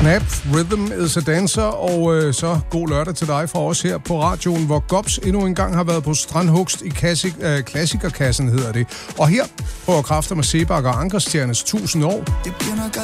Snap, Rhythm is a Dancer, og så god lørdag til dig fra os her på radioen, hvor Gobs endnu en gang har været på strandhugst i klassikerkassen, hedder det. Og her prøver kræfter med Sebak og Ankerstjernes 1000 år.